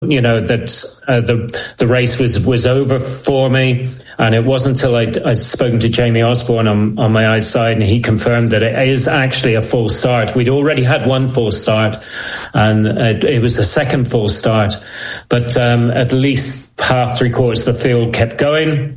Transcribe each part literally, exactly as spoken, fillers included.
you know, that uh, the the race was, was over for me. And it wasn't until I'd, I'd spoken to Jamie Osborne on, on my eyesight, and he confirmed that it is actually a full start. We'd already had one full start, and it, it was the second full start. But um, at least half, three quarters of the field kept going.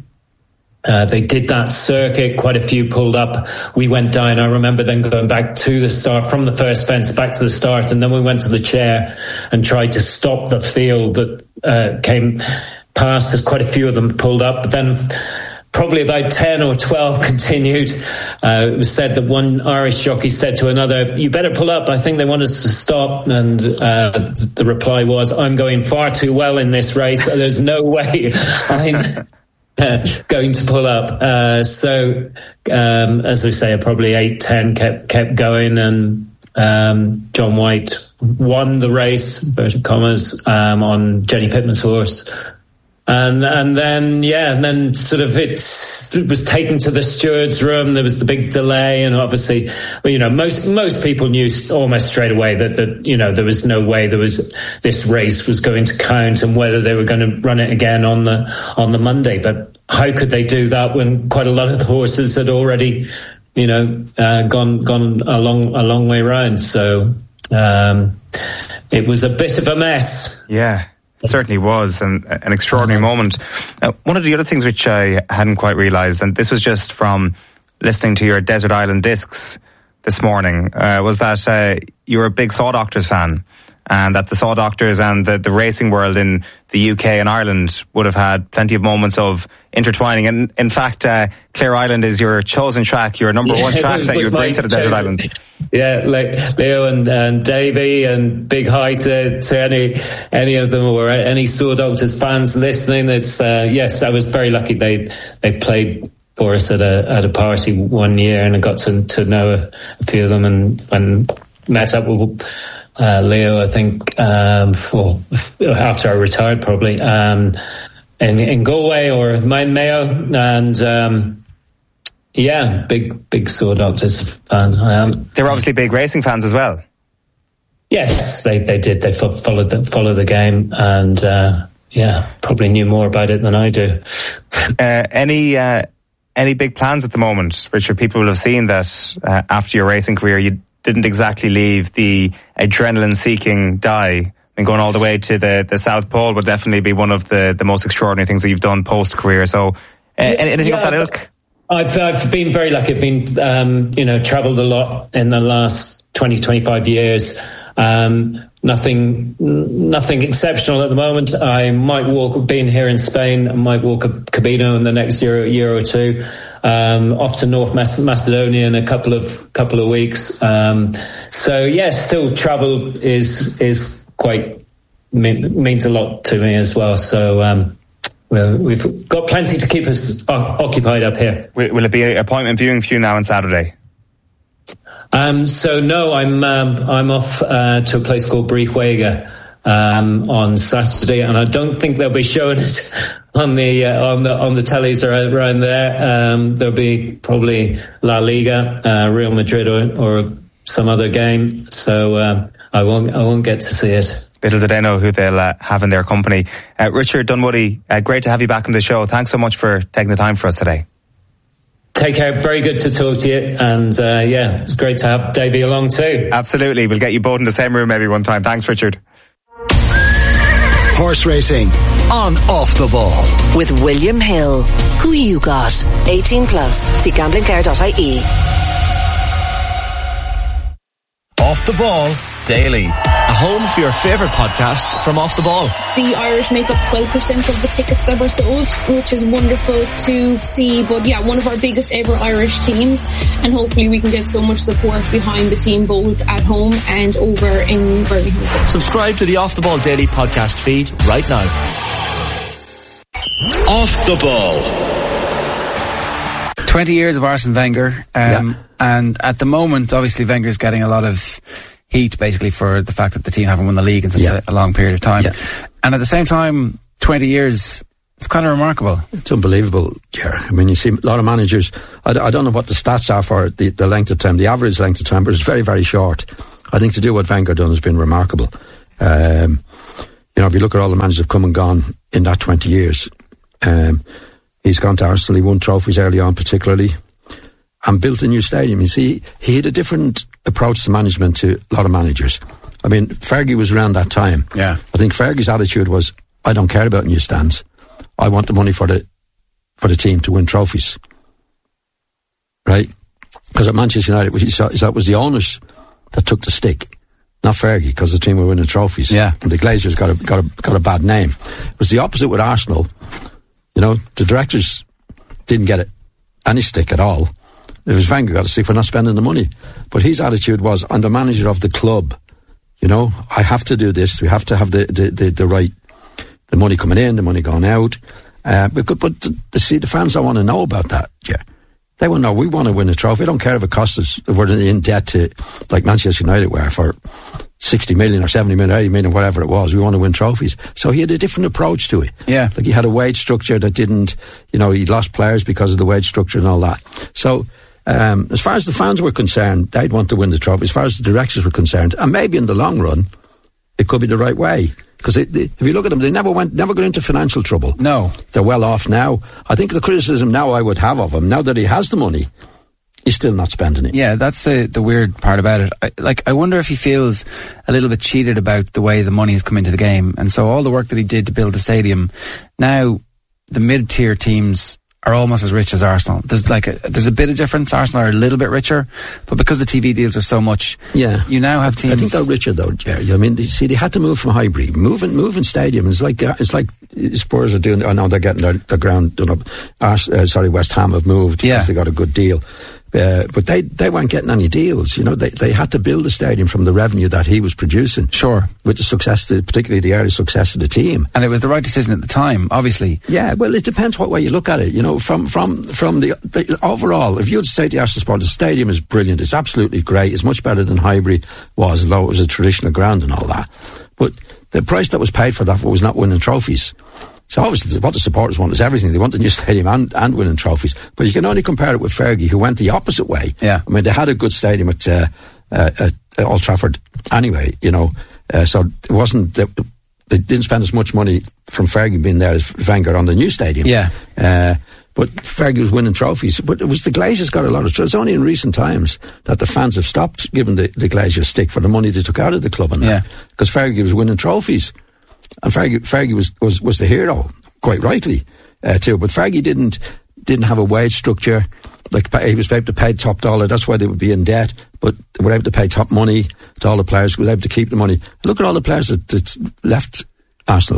Uh, they did that circuit. Quite a few pulled up. We went down. I remember then going back to the start, from the first fence back to the start, and then we went to the chair and tried to stop the field that uh, came past. There's quite a few of them pulled up, but then probably about ten or twelve continued. Uh, it was said that one Irish jockey said to another, "You better pull up, I think they want us to stop." And uh, the reply was, "I'm going far too well in this race. There's no way I'm uh, going to pull up." Uh, so, um, as I say, probably eight, ten kept, kept going, and um, John White won the race, inverted commas, um, on Jenny Pittman's horse. And and then, yeah, and then sort of it, it was taken to the steward's room. There was the big delay, and obviously, you know, most most people knew almost straight away that, that, you know, there was no way there was this race was going to count, and whether they were going to run it again on the on the Monday. But how could they do that when quite a lot of the horses had already, you know, uh, gone gone a long a long way round? So um, it was a bit of a mess. Yeah. It certainly was an, an extraordinary moment. Uh, one of the other things which I hadn't quite realised, and this was just from listening to your Desert Island Discs this morning, uh, was that uh, you were a big Saw Doctors fan, and that the Saw Doctors and the, the racing world in the U K and Ireland would have had plenty of moments of intertwining. And in fact, uh, Clare Island is your chosen track, your number yeah, one track that you would bring to the Desert Island. Yeah, like Leo and, and Davey, and big hi to, to any any of them, or any Saw Doctors fans listening. It's, uh, yes, I was very lucky. They they played for us at a at a party one year, and I got to to know a, a few of them, and, and met up with uh, Leo, I think, um, well, after I retired, probably, um, in, in Galway or Mount Mayo, and um, yeah, big, big Saw Doctors fan. I am. They were obviously big racing fans as well. Yes, they, they did. They fo- followed the, followed the game, and uh, yeah, probably knew more about it than I do. uh, any uh, any big plans at the moment, Richard? People will have seen that uh, after your racing career, you didn't exactly leave the adrenaline-seeking die. I mean, going all the way to the, the South Pole would definitely be one of the, the most extraordinary things that you've done post-career. So, uh, yeah, anything yeah, of that ilk? I've I've been very lucky. I've been um, you know travelled a lot in the last twenty, twenty-five years. Um, nothing nothing exceptional at the moment. I might walk, being here in Spain, I might walk a Camino in the next year year or two. Um, off to North Macedonia in a couple of couple of weeks. Um, so yes, still travel is is quite means a lot to me as well. So. Um, Well, we've got plenty to keep us occupied up here. Will it be an appointment viewing for you now on Saturday? Um, so no, I'm um, I'm off uh, to a place called Briefwege um, on Saturday, and I don't think they'll be showing it on the uh, on the on the tellies around there. Um, there'll be probably La Liga, uh, Real Madrid, or, or some other game. So uh, I won't I won't get to see it. Little do they know who they'll uh, have in their company. Uh, Richard Dunwoody, uh, great to have you back on the show. Thanks so much for taking the time for us today. Take care. Very good to talk to you. And uh, yeah, it's great to have Davey along too. Absolutely. We'll get you both in the same room maybe one time. Thanks, Richard. Horse racing on Off the Ball. With William Hill. Who you got? eighteen plus. See gambling care dot I E. Off the Ball Daily. A home for your favourite podcasts from Off the Ball. The Irish make up twelve percent of the tickets that were sold, which is wonderful to see. But yeah, one of our biggest ever Irish teams, and hopefully we can get so much support behind the team both at home and over in Birmingham. Subscribe to the Off the Ball Daily podcast feed right now. Off the Ball. twenty years of Arsene Wenger, um, yeah. and at the moment, obviously, Wenger's getting a lot of heat, basically, for the fact that the team haven't won the league in such yeah. a, a long period of time. Yeah. And at the same time, twenty years, it's kind of remarkable. It's unbelievable, Ger. I mean, you see a lot of managers, I, I don't know what the stats are for the, the length of time, the average length of time, but it's very, very short. I think to do what Wenger done has been remarkable. Um, You know, if you look at all the managers that have come and gone in that twenty years, um, he's gone to Arsenal, he won trophies early on particularly, and built a new stadium. You see, he had a different approach to management to a lot of managers. I mean, Fergie was around that time. Yeah. I think Fergie's attitude was, I don't care about new stands. I want the money for the for the team to win trophies. Right? Because at Manchester United, what he saw is that was the owners that took the stick, not Fergie, because the team were winning trophies. Yeah. And the Glazers got a, got a, got a bad name. It was the opposite with Arsenal. You know, the directors didn't get it, any stick at all. It was Wenger got a stick for not spending the money. But his attitude was, I'm the manager of the club. You know, I have to do this. We have to have the, the, the, the right, the money coming in, the money going out. Uh, but but the, the, see, the fans don't want to know about that, yeah. They want to know, we want to win a trophy. I don't care if it costs us, if we're in debt to, like Manchester United were, for sixty million or seventy million or eighty million, whatever it was. We want to win trophies. So he had a different approach to it. Yeah. Like he had a wage structure that didn't, you know, he lost players because of the wage structure and all that. So, um, as far as the fans were concerned, they'd want to win the trophy. As far as the directors were concerned, and maybe in the long run, it could be the right way. Because if you look at them, they never went, never got into financial trouble. No. They're well off now. I think the criticism now I would have of him, now that he has the money, he's still not spending it. Yeah, that's the, the weird part about it. I, like, I wonder if he feels a little bit cheated about the way the money has come into the game. And so all the work that he did to build the stadium, now the mid-tier teams are almost as rich as Arsenal. There's like a, there's a bit of difference. Arsenal are a little bit richer, but because the T V deals are so much, yeah, you now have teams. I think they're richer though, Jerry. I mean, they, see, they had to move from Highbury, moving moving stadium. It's like uh, it's like Spurs are doing. I know they're getting their, their ground done up. Ars, uh, sorry, West Ham have moved yeah. because they got a good deal. Uh, but they, they weren't getting any deals. You know, they they had to build a stadium from the revenue that he was producing. Sure. With the success, to, particularly the early success of the team. And it was the right decision at the time, obviously. Yeah, well, it depends what way you look at it. You know, from from from the, the overall, if you would say to Arsenal Sport, the stadium is brilliant. It's absolutely great. It's much better than Highbury was, although it was a traditional ground and all that. But the price that was paid for that was not winning trophies. So obviously what the supporters want is everything. They want the new stadium and, and winning trophies. But you can only compare it with Fergie, who went the opposite way. Yeah. I mean, they had a good stadium at, uh, uh, at Old Trafford anyway, you know. Uh, so it wasn't, they, they didn't spend as much money from Fergie being there as Wenger on the new stadium. Yeah. Uh, but Fergie was winning trophies. But it was the Glazers got a lot of trust. It's only in recent times that the fans have stopped giving the, the Glazers stick for the money they took out of the club and yeah. that. Because Fergie was winning trophies. And Fergie, Fergie was, was, was the hero, quite rightly, uh, too. But Fergie didn't didn't have a wage structure. Like, he was able to pay top dollar. That's why they would be in debt. But they were able to pay top money to all the players. He was able to keep the money. Look at all the players that, that left Arsenal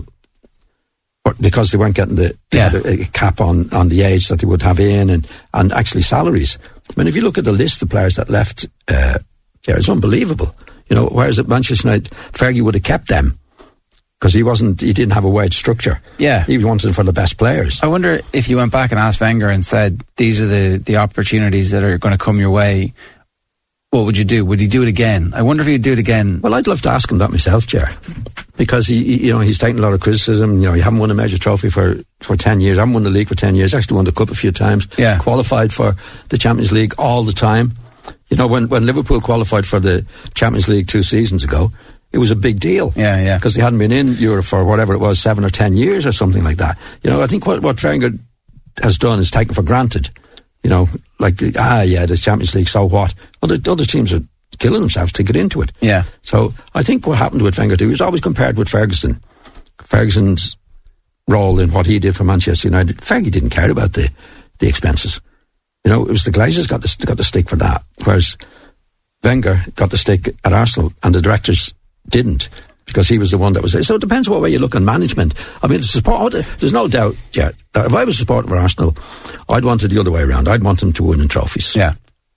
because they weren't getting the they yeah. had a, a cap on, on the age that they would have in and, and actually salaries. I mean, if you look at the list of players that left, uh, yeah, it's unbelievable. You know, whereas at Manchester United, Fergie would have kept them. Because he wasn't, he didn't have a wage structure. Yeah. He wanted for the best players. I wonder if you went back and asked Wenger and said, these are the, the opportunities that are going to come your way, what would you do? Would he do it again? I wonder if he'd do it again. Well, I'd love to ask him that myself, Ger. Because he, he, you know, he's taken a lot of criticism. You know, you haven't won a major trophy for, for ten years. I haven't won the league for ten years. Actually won the cup a few times. Yeah. Qualified for the Champions League all the time. You know, when, when Liverpool qualified for the Champions League two seasons ago, it was a big deal. Yeah, yeah. Because they hadn't been in Europe for whatever it was, seven or ten years or something like that. You know, I think what, what Wenger has done is taken for granted. You know, like, ah, yeah, the Champions League, so what? Other, other teams are killing themselves to get into it. Yeah. So I think what happened with Wenger too, he was always compared with Ferguson. Ferguson's role in what he did for Manchester United. Fergie didn't care about the, the expenses. You know, it was the Glazers got the, got the stick for that. Whereas Wenger got the stick at Arsenal and the directors didn't, because he was the one that was there. So it depends what way you look on management. I mean, support, there's no doubt, yeah, that if I was a supporter of Arsenal, I'd want it the other way around. I'd want them to win in trophies. Yeah.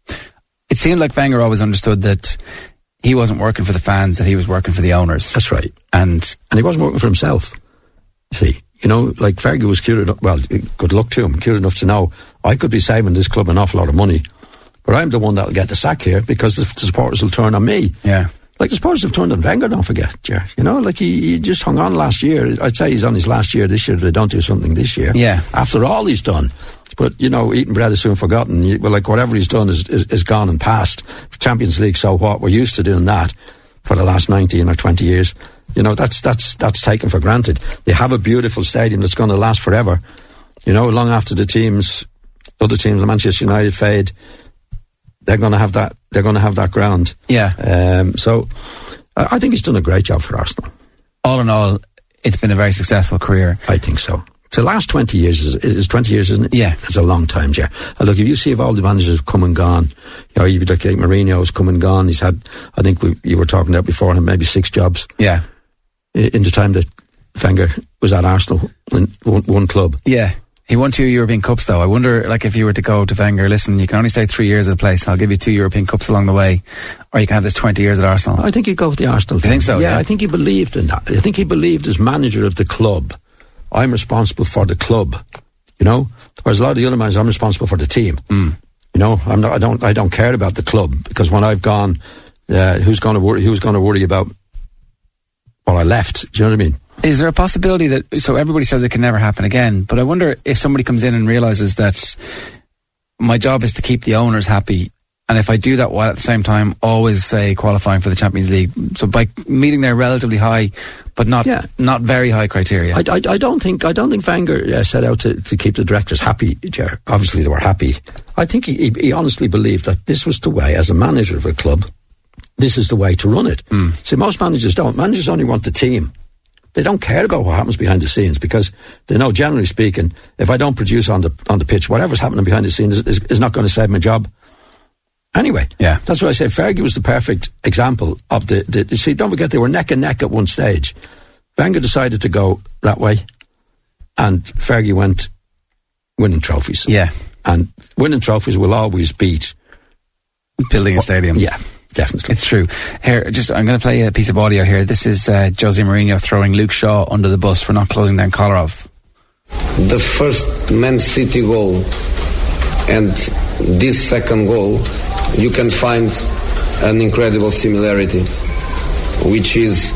It seemed like Wenger always understood that he wasn't working for the fans, that he was working for the owners. That's right. And and he wasn't working for himself. See, you know, like Fergie was cute enough, well, good luck to him, cute enough to know, I could be saving this club an awful lot of money, but I'm the one that'll get the sack here because the supporters will turn on me. Yeah. Like the supporters have turned on Wenger, don't forget, Ger. You know, like he, he just hung on last year. I'd say he's on his last year this year if they don't do something this year. Yeah. After all he's done. But, you know, eating bread is soon forgotten. You, well, like whatever he's done is, is, is gone and past. Champions League, so what? We're used to doing that for the last nineteen or twenty years. You know, that's that's that's taken for granted. They have a beautiful stadium that's going to last forever. You know, long after the teams, other teams, Manchester United fade, they're going to have that. They're going to have that ground. Yeah. Um, so, I, I think he's done a great job for Arsenal. All in all, it's been a very successful career. I think so. The last twenty years is, is twenty years, isn't it? Yeah. It's a long time, Jer. Uh, look, if you see if all the managers have come and gone, you know, you look like Mourinho's come and gone. He's had, I think we, you were talking about before, him maybe six jobs. Yeah. In the time that Wenger was at Arsenal in one, one club. Yeah. He won two European Cups, though. I wonder, like, if you were to go to Wenger, listen, you can only stay three years at a place, I'll give you two European Cups along the way, or you can have this twenty years at Arsenal. I think he'd go with the Arsenal thing. You think so? Yeah, yeah, I think he believed in that. I think he believed as manager of the club, I'm responsible for the club, you know? Whereas a lot of the other managers, I'm responsible for the team. Mm. You know, I'm not, I don't, I don't care about the club, because when I've gone, uh, who's going to worry, who's going to worry about what I left? Do you know what I mean? Is there a possibility that, so everybody says it can never happen again, but I wonder if somebody comes in and realises that my job is to keep the owners happy, and if I do that while at the same time always say qualifying for the Champions League, so by meeting their relatively high, but not yeah. not very high criteria. I, I, I don't think I don't think Wenger uh, set out to, to keep the directors happy, Ger. Obviously they were happy. I think he, he, he honestly believed that this was the way, as a manager of a club, this is the way to run it. Mm. See, most managers don't. Managers only want the team. They don't care about what happens behind the scenes, because they know, generally speaking, if I don't produce on the on the pitch, whatever's happening behind the scenes is, is, is not going to save my job. Anyway, yeah, that's what I say. Fergie was the perfect example of the, the, the. See, don't forget, they were neck and neck at one stage. Wenger decided to go that way, and Fergie went winning trophies. Yeah, and winning trophies will always beat building a stadium. Yeah. Definitely. It's true. Here, just I'm going to play a piece of audio here. This is uh, Jose Mourinho throwing Luke Shaw under the bus for not closing down Kolarov. The first Man City goal and this second goal, you can find an incredible similarity, which is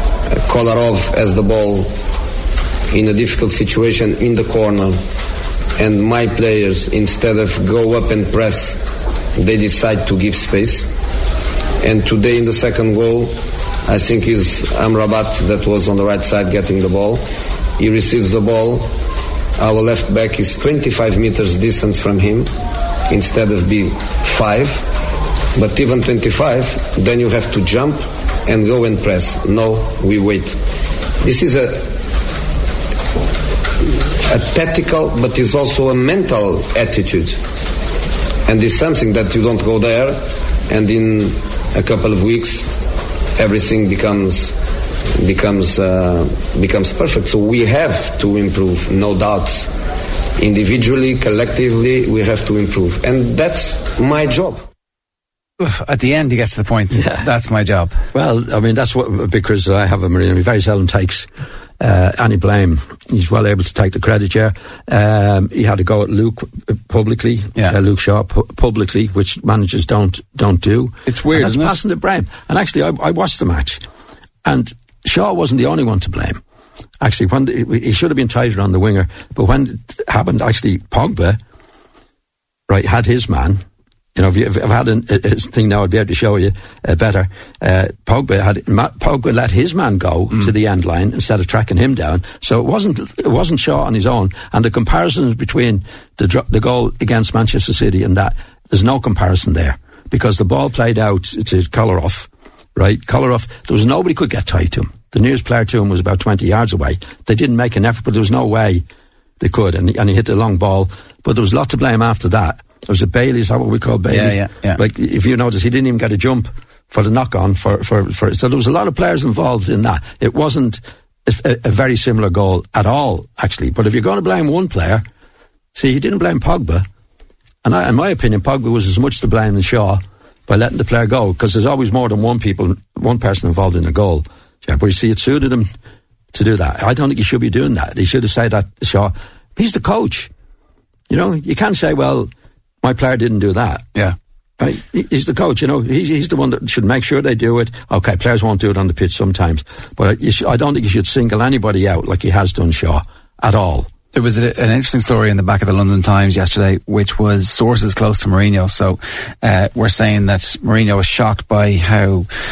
Kolarov has the ball in a difficult situation in the corner, and my players, instead of go up and press, they decide to give space. And today in the second goal, I think is Amrabat that was on the right side getting the ball. He receives the ball. Our left back is twenty-five meters distance from him instead of be five. But even twenty-five, then you have to jump and go and press. No, we wait. This is a a tactical, but is also a mental attitude. And it's something that you don't go there, and in a couple of weeks, everything becomes becomes uh, becomes perfect. So we have to improve, no doubt. Individually, collectively, we have to improve, and that's my job. At the end, he gets to the point. Yeah. That's my job. Well, I mean, that's what a big criticism I have of Mourinho. He very seldom takes uh, any blame. He's well able to take the credit, yeah. Um, he had to go at Luke publicly, yeah. uh, Luke Shaw pu- publicly, which managers don't don't do. It's weird, and that's isn't passing the blame. And actually, I, I watched the match, and Shaw wasn't the only one to blame. Actually, when the, he should have been tighter on the winger, but when it happened, actually, Pogba, right, had his man. You know, if, you, if I've had a, a thing now, I'd be able to show you uh, better. Uh, Pogba had Pogba let his man go mm. to the end line instead of tracking him down. So it wasn't it wasn't Shaw on his own. And the comparisons between the the goal against Manchester City and that, there's no comparison there, because the ball played out to Kolarov, right? Kolarov, there was nobody could get tight to him. The nearest player to him was about twenty yards away. They didn't make an effort, but there was no way they could. And, and he hit the long ball. But there was a lot to blame after that. There was a Bailey, is that what we call Bailey? Yeah, yeah, yeah. Like, if you notice, he didn't even get a jump for the knock-on. For, for, for, so there was a lot of players involved in that. It wasn't a, a very similar goal at all, actually. But if you're going to blame one player, see, he didn't blame Pogba. And I, in my opinion, Pogba was as much to blame as Shaw by letting the player go, because there's always more than one people, one person involved in a goal. Yeah, but you see, it suited him to do that. I don't think he should be doing that. He should have said that, Shaw. He's the coach. You know, you can't say, well, my player didn't do that. Yeah. Right? He's the coach, you know. He's, he's the one that should make sure they do it. Okay, players won't do it on the pitch sometimes. But you sh- I don't think you should single anybody out like he has done Shaw at all. There was a, an interesting story in the back of the London Times yesterday, which was sources close to Mourinho. So uh, we're saying that Mourinho was shocked by how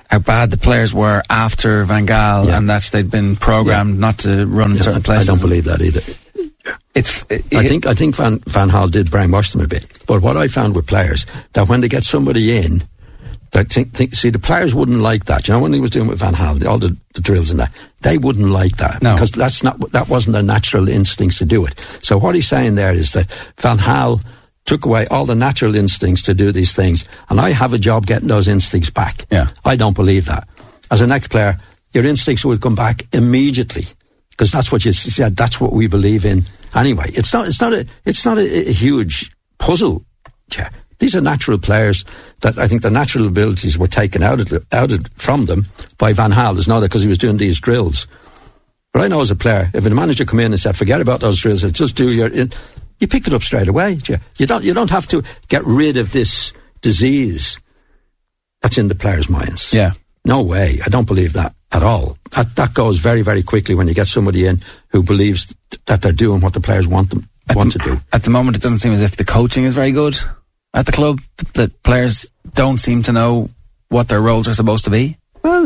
how bad the players were after Van Gaal, yeah. and that they'd been programmed yeah. not to run in yeah, certain places. I don't believe that either. It's. It, I think I think Van Van Gaal did brainwash them a bit. But what I found with players, that when they get somebody in, that think, think see the players wouldn't like that. You know, when he was doing with Van Gaal, all the, the drills and that, they wouldn't like that no. because that's not that wasn't their natural instincts to do it. So what he's saying there is that Van Gaal took away all the natural instincts to do these things, and I have a job getting those instincts back. Yeah. I don't believe that. As an ex-player, your instincts will come back immediately because that's what you said. That's what we believe in. Anyway, it's not. It's not a. It's not a, a huge puzzle. Yeah. These are natural players that I think the natural abilities were taken out of the, out of, from them by Van Gaal. There's no other because he was doing these drills. But I know as a player, if a manager come in and said, "Forget about those drills, just do your," you picked it up straight away. Yeah. You don't. You don't have to get rid of this disease that's in the players' minds. Yeah. No way. I don't believe that at all. That that goes very, very quickly when you get somebody in who believes th- that they're doing what the players want them at want the, to do. At the moment, it doesn't seem as if the coaching is very good at the club. The players don't seem to know what their roles are supposed to be. Well,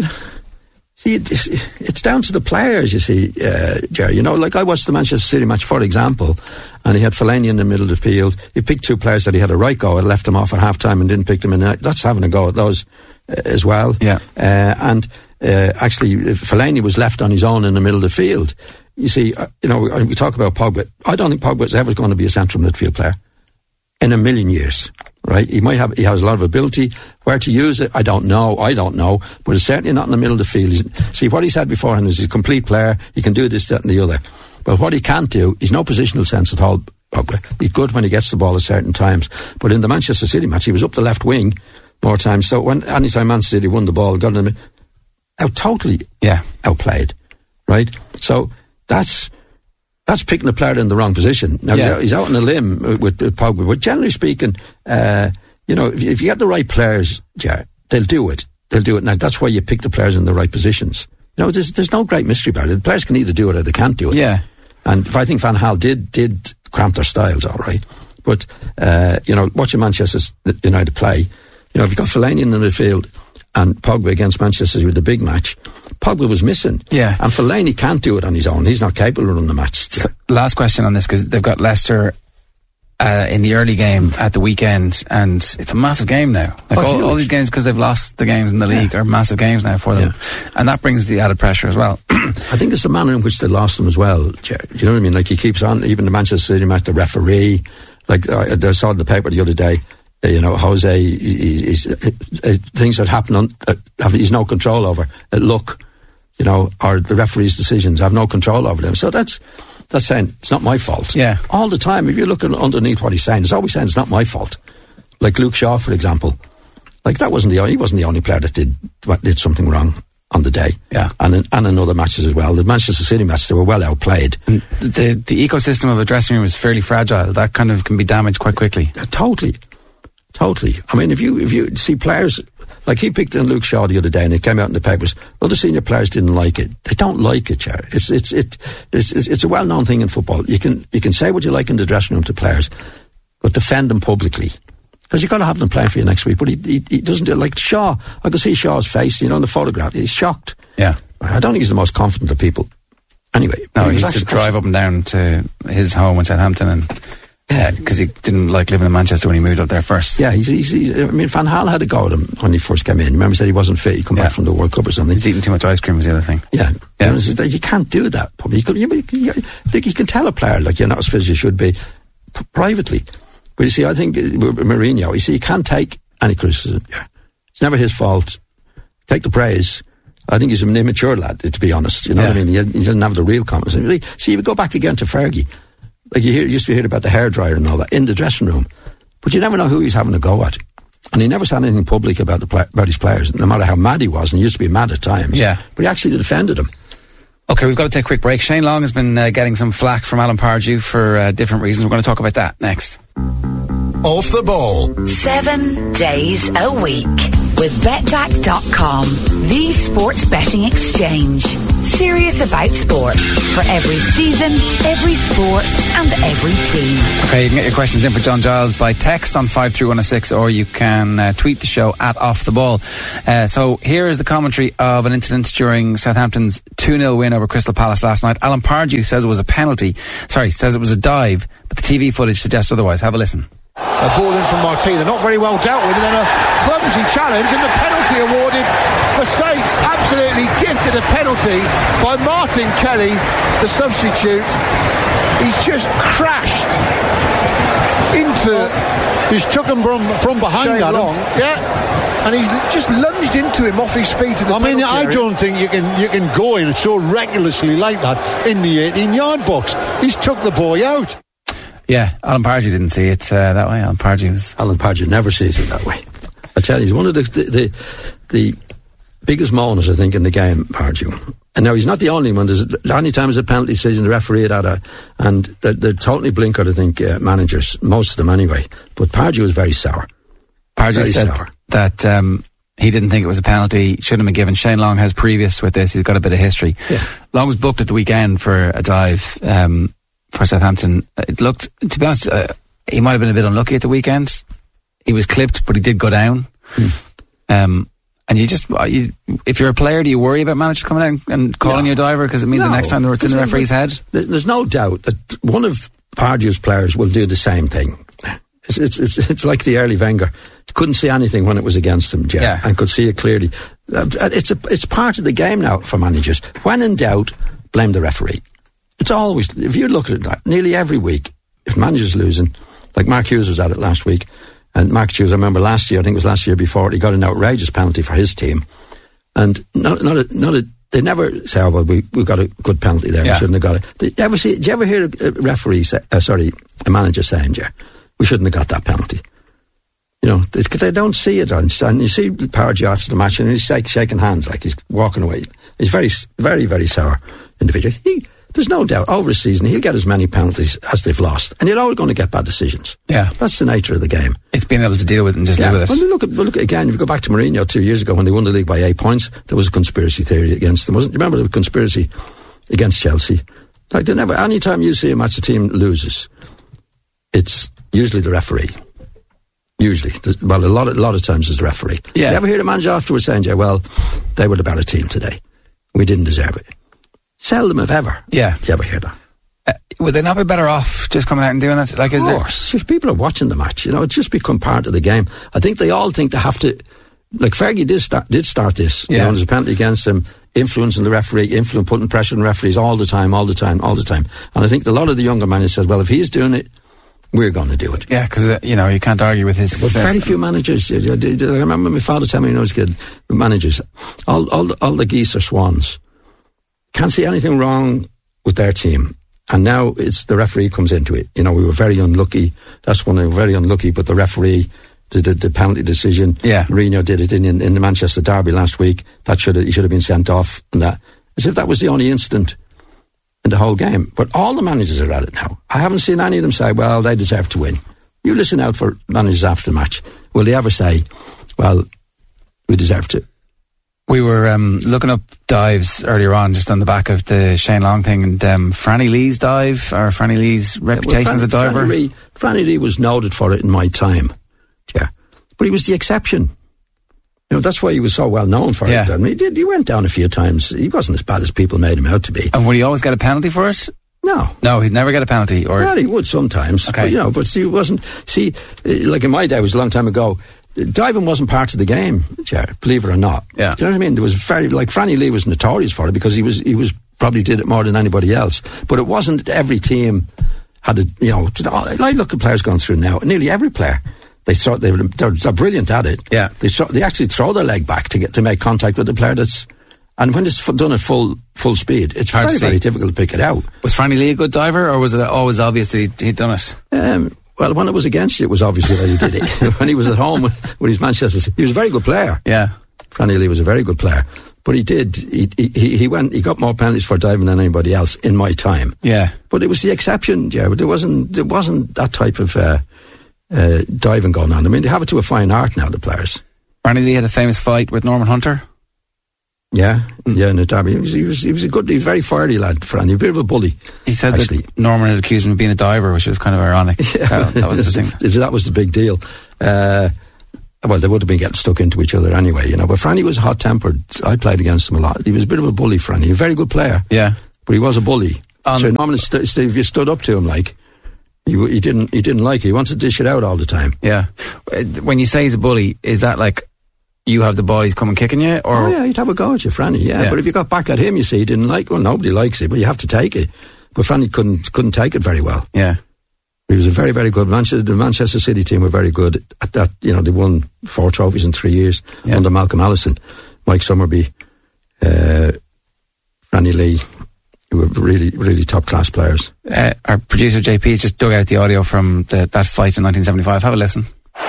see, it's, it's down to the players, you see, uh, Jerry. You know, like I watched the Manchester City match, for example, and he had Fellaini in the middle of the field. He picked two players that he had a right go and left them off at half-time and didn't pick them in. That's having a go at those uh, as well. Yeah. Uh, and uh, actually, Fellaini was left on his own in the middle of the field. You see, uh, you know, we talk about Pogba. I don't think Pogba's ever going to be a central midfield player in a million years, right? He might have, he has a lot of ability. Where to use it, I don't know. I don't know. But it's certainly not in the middle of the field. He's, see, what he said beforehand is he's a complete player. He can do this, that and the other. But what he can't do, he's no positional sense at all. He's good when he gets the ball at certain times. But in the Manchester City match, he was up the left wing more times. So when anytime Manchester City won the ball, got him out totally yeah. outplayed, right? So that's... That's picking a player in the wrong position. Now, yeah. he's out on a limb with, with Pogba, but generally speaking, uh, you know, if you, if you get the right players, yeah, they'll do it. They'll do it. Now, that's why you pick the players in the right positions. You know, there's, there's no great mystery about it. The players can either do it or they can't do it. Yeah. And if I think Van Gaal did, did cramp their styles, all right. But, uh, you know, watching Manchester United play, you know, if you've got Fellaini in the midfield and Pogba against Manchester with the big match, Pogba was missing. Yeah. And Fellaini can't do it on his own. He's not capable of running the match. So, last question on this, because they've got Leicester uh, in the early game at the weekend, and it's a massive game now. Like oh, all, all these games, because they've lost the games in the league, yeah. are massive games now for them. Yeah. And that brings the added pressure as well. I think it's the manner in which they lost them as well, Jerry. You know what I mean? Like, he keeps on, even the Manchester City match, the referee, like I, I saw in the paper the other day, uh, you know, Jose, he, he's, uh, uh, things that happen on, uh, have, he's no control over. Uh, look, you know, or the referee's decisions, I have no control over them. So that's, that's saying it's not my fault. Yeah. All the time, if you look at underneath what he's saying, it's always saying it's not my fault. Like Luke Shaw, for example. Like, that wasn't the only, he wasn't the only player that did, did something wrong on the day. Yeah. And in, and in other matches as well. The Manchester City match, they were well outplayed. And the, the ecosystem of a dressing room is fairly fragile. That kind of can be damaged quite quickly. Yeah, totally. Totally. I mean, if you, if you see players, like he picked in Luke Shaw the other day and it came out in the papers, other senior players didn't like it. They don't like it, Chair. It's, it's, it, it's, it's a well-known thing in football. You can, you can say what you like in the dressing room to players, but defend them publicly. Because you've got to have them playing for you next week. But he, he, he doesn't do it. Like Shaw, I can see Shaw's face, you know, in the photograph. He's shocked. Yeah. I don't think he's the most confident of people. Anyway. No, he used to drive up and down to his home in Southampton and, yeah, because he didn't like living in Manchester when he moved up there first. Yeah, he's, he's, he's I mean, Van Gaal had a go at him when he first came in. Remember, he said he wasn't fit. He come yeah. back from the World Cup or something. He's eating too much ice cream was the other thing. Yeah. yeah. You, know, you can't do that. You can, you, you, like, you can tell a player, like, you're not as fit as you should be, p- privately. But you see, I think, Mourinho, you see, he can't take any criticism. Yeah. It's never his fault. Take the praise. I think he's an immature lad, to be honest. You know yeah. what I mean? He, he doesn't have the real confidence. See, you go back again to Fergie. Like, you hear, used to hear about the hairdryer and all that in the dressing room. But you never know who he's having a go at. And he never said anything public about the play, about his players, no matter how mad he was. And he used to be mad at times. Yeah. But he actually defended them. Okay, we've got to take a quick break. Shane Long has been uh, getting some flack from Alan Pardew for uh, different reasons. We're going to talk about that next. Off the ball. Seven days a week with betdac dot com, the sports betting exchange. Serious about sport for every season, every sport and every team. Okay, you can get your questions in for John Giles by text on five three one oh six, or you can uh, tweet the show at Off the Ball. Uh, so here is the commentary of an incident during Southampton's two nil win over Crystal Palace last night. Alan Pardew says it was a penalty. Sorry, says it was a dive, but the T V footage suggests otherwise. Have a listen. A ball in from Martina, not very well dealt with, and then a clumsy challenge, and the penalty awarded for Saints. Absolutely gifted a penalty by Martin Kelly, the substitute. He's just crashed into. He's took him from, from behind Shane Adam. Long, yeah, and he's just lunged into him off his feet. In the I mean, I area. don't think you can you can go in so recklessly like that in the eighteen-yard box. He's took the boy out. Yeah, Alan Pardew didn't see it uh, that way. Alan Pardew was... Alan Pardew never sees it that way. I tell you, he's one of the the, the, the biggest moaners, I think, in the game, Pardew. And now he's not the only one. There's any time there's a penalty decision, the referee had a, and they're, they're totally blinkered, I think, uh, managers, most of them anyway. But Pardew was very sour. Pardew very said sour. that um, he didn't think it was a penalty, shouldn't have been given. Shane Long has previous with this, he's got a bit of history. Yeah. Long was booked at the weekend for a dive um, for Southampton. It looked, to be honest, uh, he might have been a bit unlucky at the weekend. He was clipped, but he did go down. Mm. Um, and you just, you, if you're a player, do you worry about managers coming out and calling no. you a diver? Because it means no, the next time it's in the referee's head? There's no doubt that one of Pardew's players will do the same thing. It's, it's, it's, it's like the early Wenger. He couldn't see anything when it was against him, Jeff, yeah. and could see it clearly. It's a, it's part of the game now for managers. When in doubt, blame the referee. It's always, if you look at it, nearly every week, if manager's losing, like Mark Hughes was at it last week, and Mark Hughes, I remember last year, I think it was last year before, he got an outrageous penalty for his team. And not, not a, not a, they never say, oh, well, we, we got a good penalty there, yeah. we shouldn't have got it. Did you ever see, did you ever hear a referee say, uh, sorry, a manager saying, yeah, we shouldn't have got that penalty? You know, they, they don't see it. And you see Pardew after the match, and he's like shaking hands, like he's walking away. He's very, very, very sour individual. He, There's no doubt, over a season, he'll get as many penalties as they've lost. And you're always going to get bad decisions. Yeah. That's the nature of the game. It's being able to deal with it and just yeah. live with it. Well, look at, look at, again, if you go back to Mourinho two years ago when they won the league by eight points, there was a conspiracy theory against them, wasn't it? Remember the conspiracy against Chelsea? Like, they never, any time you see a match the team loses, it's usually the referee. Usually. Well, a lot of, a lot of times it's the referee. Yeah. You ever hear the manager afterwards saying, yeah, well, they were the better team today. We didn't deserve it. Seldom if ever. Yeah. You ever hear that? Uh, would they not be better off just coming out and doing it? Like, of is course. There... If people are watching the match, you know, it's just become part of the game. I think they all think they have to, like Fergie did start, did start this. Yeah. You know, there's a penalty against him, influencing the referee, influence, putting pressure on referees all the time, all the time, all the time. And I think a lot of the younger managers said, well, if he's doing it, we're going to do it. Yeah, because, uh, you know, you can't argue with his... But very few managers. I remember my father telling me when I was a kid, managers, all, all, all the geese are swans. Can't see anything wrong with their team. And now it's the referee comes into it. You know, we were very unlucky. That's when we were very unlucky, but the referee did the, the penalty decision. Yeah. Mourinho did it in, in, in the Manchester derby last week. That should have, he should have been sent off. And that, as if that was the only incident in the whole game. But all the managers are at it now. I haven't seen any of them say, well, they deserve to win. You listen out for managers after the match. Will they ever say, well, we deserve to? We were um, looking up dives earlier on, just on the back of the Shane Long thing, and um, Franny Lee's dive, or Franny Lee's reputation yeah, well, Fran- as a diver. Franny Lee, Franny Lee was noted for it in my time, yeah, but he was the exception. You know, that's why he was so well known for yeah. it. I mean, he did. He went down a few times. He wasn't as bad as people made him out to be. And would he always get a penalty for it? No, no, he'd never get a penalty. Or well, he would sometimes. Okay, but, you know, but he wasn't. See, like in my day, it was a long time ago. Diving wasn't part of the game, Jared, believe it or not. Yeah. Do you know what I mean? There was very, like, Franny Lee was notorious for it because he was, he was, probably did it more than anybody else. But it wasn't every team had a, you know, I look at players going through now, nearly every player, they throw, they, they're, they're brilliant at it. Yeah. They throw, they actually throw their leg back to get, to make contact with the player that's, and when it's done at full, full speed, it's hard very, very difficult to pick it out. Was Franny Lee a good diver, or was it always obvious that he'd, he'd done it? Um, Well, when it was against you, it was obviously that he did it. When he was at home with his Manchester, he was a very good player. Yeah, Franny Lee was a very good player, but he did. He, he he went. He got more penalties for diving than anybody else in my time. Yeah, but it was the exception. Yeah, but there wasn't. There wasn't that type of uh, uh, diving going on. I mean, they have it to a fine art now. The players. Franny Lee had a famous fight with Norman Hunter. Yeah, yeah, in the derby. He was, he was, he was a good, he was a very fiery lad, Franny, a bit of a bully. He said actually. that Norman had accused him of being a diver, which was kind of ironic. Yeah, uh, that was the thing. That was the big deal. Uh, well, they would have been getting stuck into each other anyway, you know, but Franny was hot-tempered. I played against him a lot. He was a bit of a bully, Franny, a very good player. Yeah. But he was a bully. Um, so normally, st- st- if you stood up to him, like, he, he didn't, he didn't like it. He wanted to dish it out all the time. Yeah. When you say he's a bully, is that like, you have the boys coming kicking you, or? Oh yeah, he'd have a go at you, Franny, yeah. yeah. But if you got back at him, you see, he didn't like, well, nobody likes it, but you have to take it. But Franny couldn't, couldn't take it very well. Yeah. He was a very, very good, Manchester, the Manchester City team were very good at that, you know, they won four trophies in three years yeah. under Malcolm Allison, Mike Summerby, uh, Franny Lee, who were really, really top class players. Uh, our producer J P just dug out the audio from the, that fight in nineteen seventy-five. Have a listen.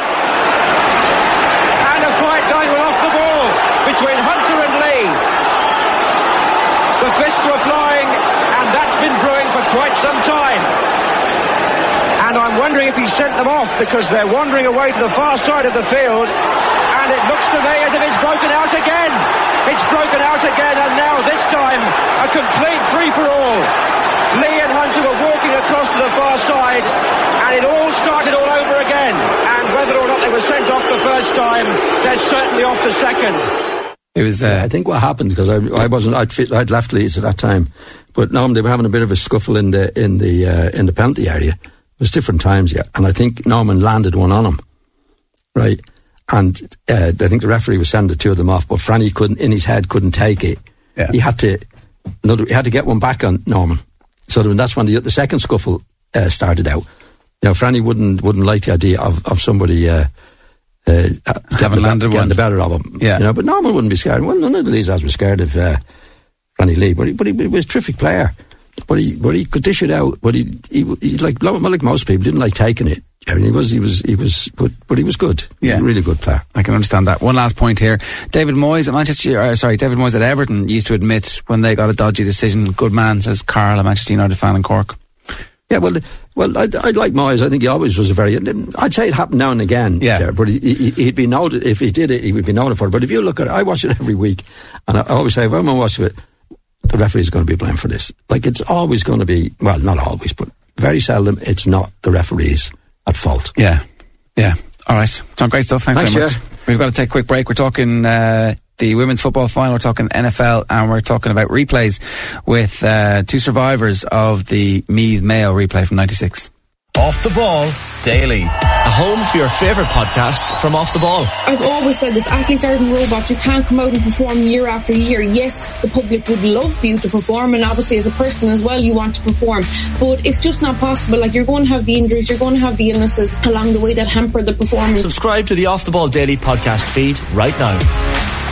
If he sent them off because they're wandering away to the far side of the field, and it looks to me as if it's broken out again. It's broken out again, and now this time a complete free-for-all. Lee and Hunter were walking across to the far side, and it all started all over again. And whether or not they were sent off the first time, they're certainly off the second. It was. Uh, yeah, I think what happened, because I, I wasn't, I'd, fit, I'd left Leeds at that time, but no, they were having a bit of a scuffle in the in the uh, in the penalty area. It was different times, yeah. And I think Norman landed one on him, right? And uh, I think the referee was sending the two of them off, but Franny couldn't, in his head, couldn't take it. Yeah. He had to, he had to get one back on Norman. So that's when the, the second scuffle uh, started out. You know, Franny wouldn't wouldn't like the idea of of somebody uh, uh, having landed getting one, the better of him. Yeah. You know, but Norman wouldn't be scared. Well, none of the Leeds lads were scared of uh, Franny Lee, but he, but he, he was a terrific player. But he, but he could dish it out. But he, he, he like, like most people, didn't like taking it. I mean, he was, he was, he was, but, but he was good. He yeah, was a really good player. I can understand that. One last point here: David Moyes at Manchester, uh, sorry, David Moyes at Everton used to admit when they got a dodgy decision. Good man, says Carl, a Manchester United fan in Cork. Yeah, well, well, I, I like Moyes. I think he always was a very. I'd say it happened now and again. Yeah, there, but he, he, he'd be noted if he did it. He would be noted for it. But if you look at it, I watch it every week, and I, I always say if I'm watching it, the referee is going to be blamed for this. Like, it's always going to be, well, not always, but very seldom, it's not the referees at fault. Yeah, yeah. All right. Tom, great stuff. Thanks, Thanks very much. Yeah. We've got to take a quick break. We're talking uh, the women's football final, we're talking N F L, and we're talking about replays with uh, two survivors of the Meath Mayo replay from ninety-six. Off the Ball Daily, a home for your favourite podcasts from Off the Ball. I've always said this, athletes aren't robots. You can't come out and perform year after year. Yes, the public would love for you to perform, and obviously as a person as well you want to perform, but it's just not possible. Like, you're going to have the injuries, you're going to have the illnesses along the way that hamper the performance. Subscribe to the Off the Ball Daily podcast feed right now.